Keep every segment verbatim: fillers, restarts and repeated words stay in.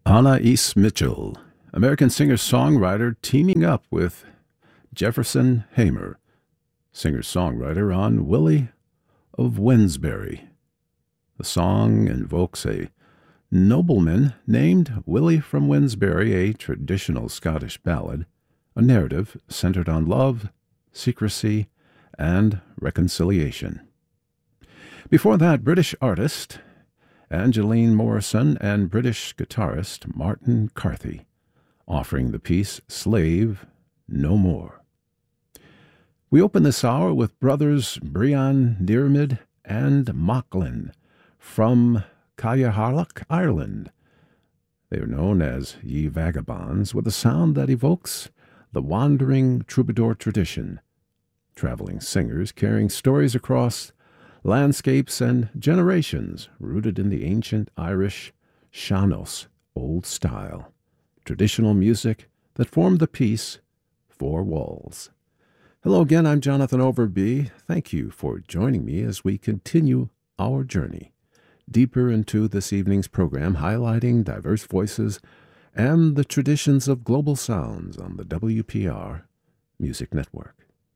Anais Mitchell, American singer-songwriter teaming up with Jefferson Hamer, singer-songwriter on Willie of Wednesbury. The song invokes a nobleman named Willie from Wednesbury, a traditional Scottish ballad, a narrative centered on love, secrecy, and reconciliation. Before that, British artist Angeline Morrison and British guitarist Martin Carthy, offering the piece Slave No More. We open this hour with brothers Brian Diarmid and Macklin from Cayaharlock, Ireland. They are known as Ye Vagabonds, with a sound that evokes the wandering troubadour tradition, traveling singers carrying stories across landscapes and generations rooted in the ancient Irish sean-nós old style, traditional music that formed the piece Four Walls. Hello again, I'm Jonathan Overby. Thank you for joining me as we continue our journey deeper into this evening's program, highlighting diverse voices and the traditions of global sounds on the W P R Music Network.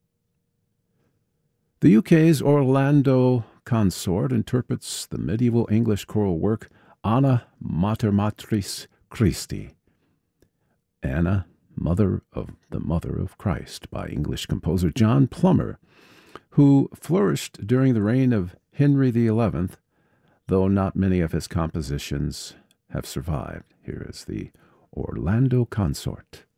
The U K's Orlando Consort interprets the medieval English choral work Anna Mater Matris Christi, Anna, Mother of the Mother of Christ, by English composer John Plummer, who flourished during the reign of Henry the Eleventh, though not many of his compositions have survived. Here is the Orlando Consort.